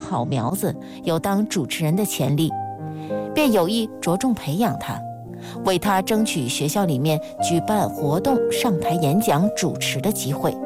好苗子，有当主持人的潜力，便有意着重培养他，为他争取学校里面举办活动、上台演讲、主持的机会。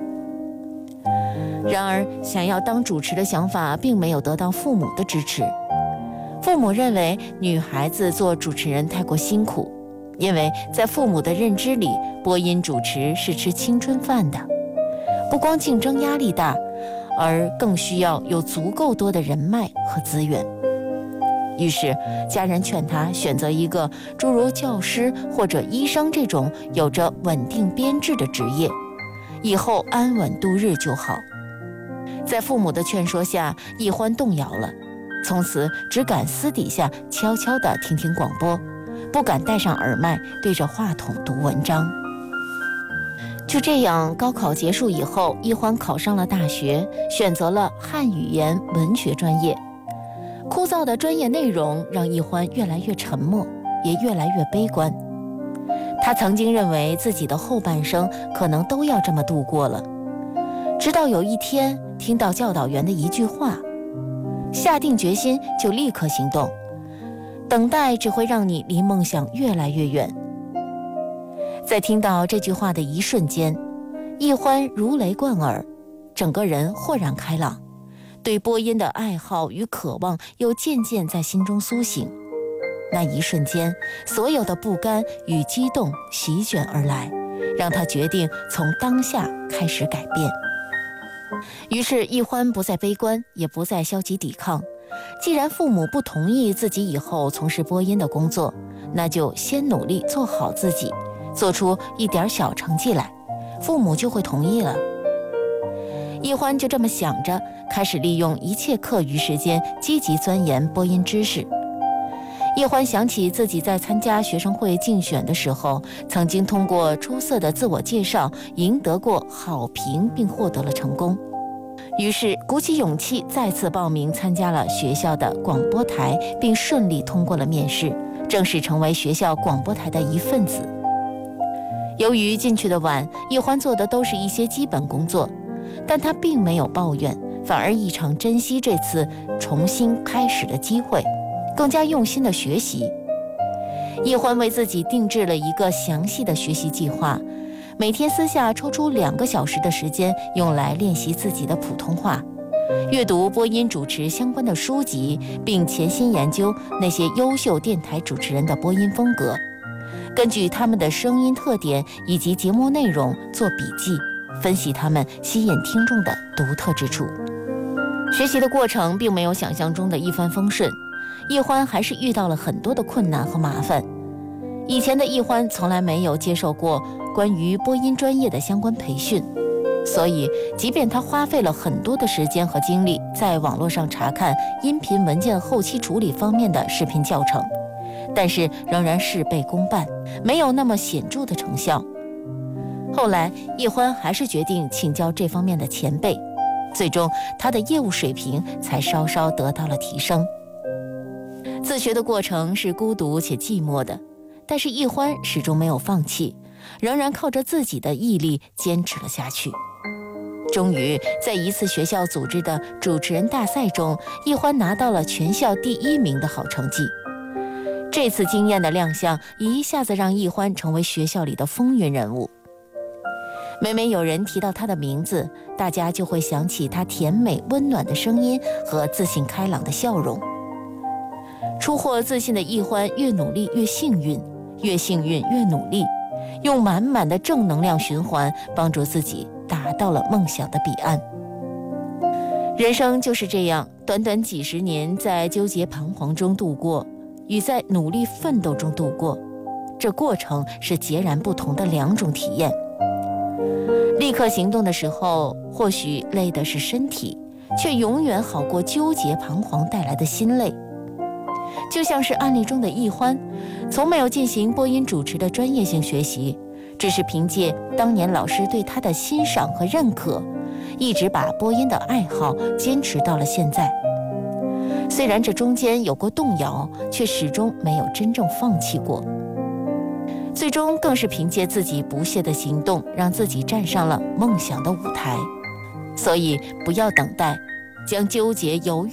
然而，想要当主持的想法并没有得到父母的支持。父母认为女孩子做主持人太过辛苦，因为在父母的认知里，播音主持是吃青春饭的，不光竞争压力大，而更需要有足够多的人脉和资源。于是家人劝他选择一个诸如教师或者医生这种有着稳定编制的职业，以后安稳度日就好。在父母的劝说下，易欢动摇了，从此只敢私底下悄悄地听听广播，不敢戴上耳麦对着话筒读文章。就这样，高考结束以后，易欢考上了大学，选择了汉语言文学专业。枯燥的专业内容让易欢越来越沉默，也越来越悲观。他曾经认为自己的后半生可能都要这么度过了，直到有一天听到教导员的一句话，下定决心就立刻行动，等待只会让你离梦想越来越远。在听到这句话的一瞬间，易欢如雷贯耳，整个人豁然开朗，对播音的爱好与渴望又渐渐在心中苏醒。那一瞬间，所有的不甘与激动席卷而来，让他决定从当下开始改变。于是易欢不再悲观，也不再消极抵抗。既然父母不同意自己以后从事播音的工作，那就先努力做好自己，做出一点小成绩来，父母就会同意了。易欢就这么想着，开始利用一切课余时间积极钻研播音知识。易欢想起自己在参加学生会竞选的时候，曾经通过出色的自我介绍赢得过好评，并获得了成功。于是鼓起勇气再次报名参加了学校的广播台，并顺利通过了面试，正式成为学校广播台的一份子。由于进去的晚，易欢做的都是一些基本工作，但他并没有抱怨，反而异常珍惜这次重新开始的机会，更加用心的学习。易欢为自己定制了一个详细的学习计划，每天私下抽出2个小时的时间用来练习自己的普通话，阅读播音主持相关的书籍，并潜心研究那些优秀电台主持人的播音风格，根据他们的声音特点以及节目内容做笔记，分析他们吸引听众的独特之处。学习的过程并没有想象中的一帆风顺，易欢还是遇到了很多的困难和麻烦。以前的易欢从来没有接受过关于播音专业的相关培训，所以即便他花费了很多的时间和精力在网络上查看音频文件后期处理方面的视频教程，但是仍然事倍功半，没有那么显著的成效。后来易欢还是决定请教这方面的前辈，最终他的业务水平才稍稍得到了提升。自学的过程是孤独且寂寞的，但是易欢始终没有放弃，仍然靠着自己的毅力坚持了下去。终于在一次学校组织的主持人大赛中，易欢拿到了全校第1名的好成绩。这次惊艳的亮相一下子让易欢成为学校里的风云人物。每每有人提到他的名字，大家就会想起他甜美温暖的声音和自信开朗的笑容。初获自信的易欢越努力越幸运，越幸运越努力，用满满的正能量循环帮助自己达到了梦想的彼岸。人生就是这样，短短几十年在纠结彷徨中度过，与在努力奋斗中度过，这过程是截然不同的2种体验。立刻行动的时候，或许累的是身体，却永远好过纠结彷徨带来的心累。就像是案例中的易欢，从没有进行播音主持的专业性学习，只是凭借当年老师对他的欣赏和认可，一直把播音的爱好坚持到了现在。虽然这中间有过动摇，却始终没有真正放弃过。最终更是凭借自己不懈的行动，让自己站上了梦想的舞台。所以不要等待，将纠结犹豫